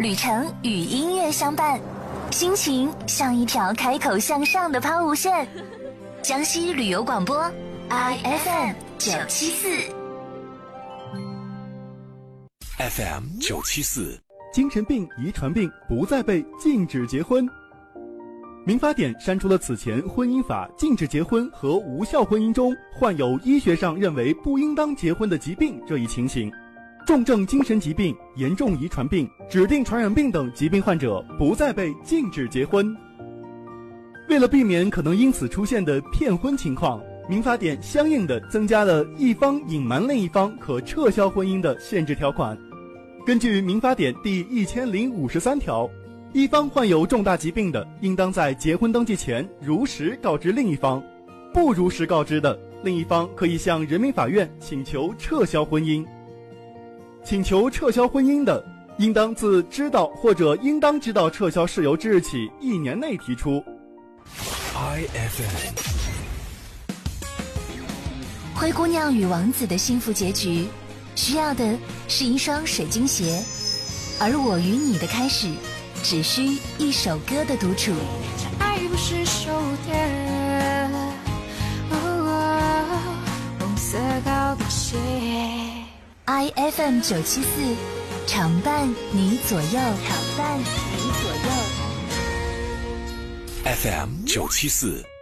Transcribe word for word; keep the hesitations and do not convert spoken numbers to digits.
旅程与音乐相伴，心情像一条开口向上的抛物线。江西旅游广播 I F M 九七四 F M 九七四， 精神病遗传病不再被禁止结婚。民法典删除了此前婚姻法禁止结婚和无效婚姻中患有医学上认为不应当结婚的疾病这一情形。重症精神疾病、严重遗传病、指定传染病等疾病患者不再被禁止结婚。为了避免可能因此出现的骗婚情况，民法典相应的增加了一方隐瞒另一方可撤销婚姻的限制条款。根据民法典第一千零五十三条，一方患有重大疾病的，应当在结婚登记前如实告知另一方；不如实告知的，另一方可以向人民法院请求撤销婚姻。请求撤销婚姻的，应当自知道或者应当知道撤销事由之日起一年内提出。 I F M。 灰姑娘与王子的幸福结局，需要的是一双水晶鞋，而我与你的开始，只需一首歌的独处。 爱不是手电，哦，红色高跟鞋。 I F M 九七四，常伴你左右，常伴你左右。 F M 九七四。